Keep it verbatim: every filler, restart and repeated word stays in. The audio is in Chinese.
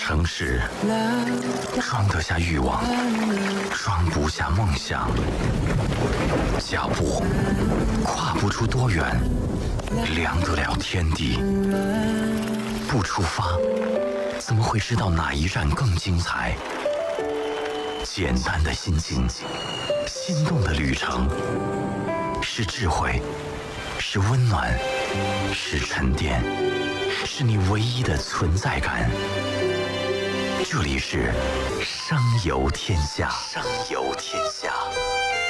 城市装得下欲望，装不下梦想。脚步跨不出多远，量得了天地。不出发，怎么会知道哪一站更精彩？简单的心境，心动的旅程，是智慧，是温暖，是沉淀，是你唯一的存在感。这里是声游天下，声游天下。